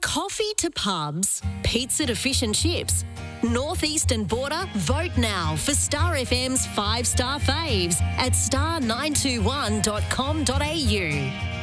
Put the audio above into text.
Coffee to pubs, pizza to fish and chips. Northeastern Border, vote now for Star FM's 5-star faves at star921.com.au.